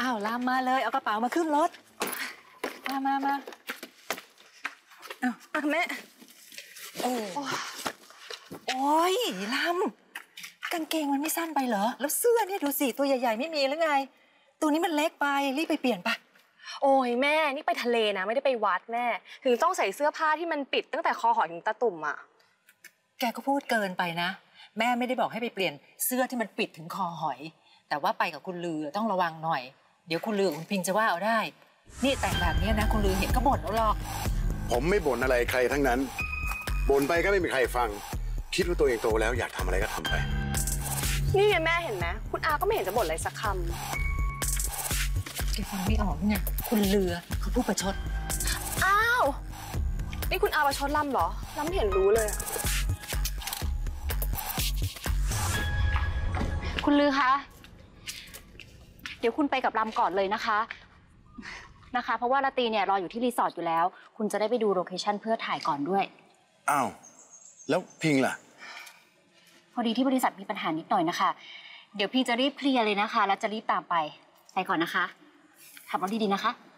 อ้าวลามมาเลยเอากระเป๋ามาขึ้นรถมาอ้าวแม่โอ้ยลำกางเกงมันไม่สั้นไปเหรอแล้วเสื้อเนี่ยดูสิตัวใหญ่ๆไม่มีหรือไงตัวนี้มันเล็กไปรีบไปเปลี่ยนปะโอ้ยแม่นี่ไปทะเลนะไม่ได้ไปวัดแม่ถึงต้องใส่เสื้อผ้าที่มันปิดตั้งแต่คอหอยถึงตาตุ่มอ่ะแกก็พูดเกินไปนะแม่ไม่ได้บอกให้ไปเปลี่ยนเสื้อที่มันปิดถึงคอหอยแต่ว่าไปกับคุณลือต้องระวังหน่อยเดี๋ยวคุณลือคุณพิงจะว่าเอาได้นี่แต่งแบบนี้นะคุณลือเห็นก็บ่นเอาหรอกผมไม่บ่นอะไรใครทั้งนั้นบ่นไปก็ไม่มีใครฟังคิดว่าตัวเองโตแล้วอยากทำอะไรก็ทำไปนี่ไงแม่เห็นไหมคุณอาก็ไม่เห็นจะบ่นอะไรสักคำแกฟังไม่ออกไงคุณลือเขาพูดประชดอ้าวนี่คุณอาประชดลำเหรอลำไม่เห็นรู้เลยคุณลือคะเดี๋ยวคุณไปกับลำก่อนเลยนะคะเพราะว่าราตรีเนี่ยรออยู่ที่รีสอร์ทอยู่แล้วคุณจะได้ไปดูโลเคชั่นเพื่อถ่ายก่อนด้วยอ้าวแล้วพิงล่ะพอดีที่บริษัทมีปัญหานิดหน่อยนะคะเดี๋ยวพี่จะรีบเคลียร์เลยนะคะแล้วจะรีบตามไปก่อนนะคะขับรถดีๆนะคะ